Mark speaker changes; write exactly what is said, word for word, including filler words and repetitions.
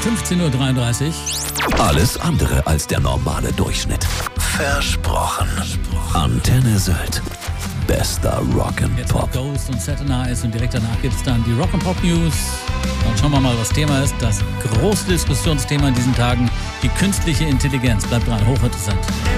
Speaker 1: fünfzehn Uhr dreiunddreißig.
Speaker 2: Alles andere als der normale Durchschnitt. Versprochen. Antenne Sylt. Bester
Speaker 1: Jetzt
Speaker 2: Rock'n'Pop.
Speaker 1: Ghost und Saturn Eyes und direkt danach gibt es dann die Rock'n'Pop News. Dann schauen wir mal, was Thema ist. Das große Diskussionsthema in diesen Tagen, die künstliche Intelligenz. Bleibt dran, hochinteressant.